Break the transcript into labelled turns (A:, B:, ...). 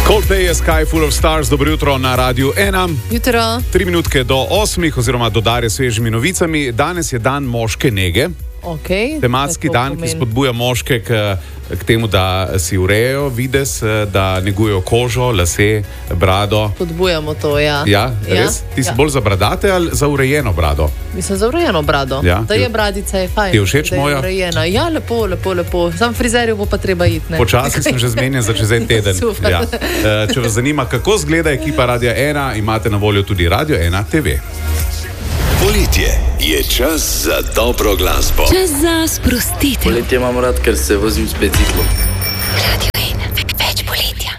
A: Coldplay je Sky Full of Stars, dobro jutro na Radiu 1.
B: Jutro.
A: 3 minutke do 8, oziroma do Darje s svežimi novicami. Danes je dan moške nege.
B: Okay.
A: Tematski dan, ki spodbuja moške k temu, da si urejajo videz, da negujejo kožo, lase, brado.
B: Spodbujamo to, ja.
A: Ja, res? Ti si bolj za bradate ali za urejeno brado?
B: Mislim, za urejeno brado.
A: Ja.
B: Da je bradica, je fajn.
A: Ti je všeč moja?
B: Urejena. Ja, lepo. Sam frizerju bo pa treba iti, ne?
A: Počasi sem že zmenjen za čez en teden.
B: Super.
A: Ja. Če vas zanima, kako zgleda ekipa Radia 1, imate na voljo tudi Radio 1 TV.
C: Poletje je čas za dobro glasbo.
D: Čas za sprostitev.
E: Poletje imam rad, ker se vozim s biciklom.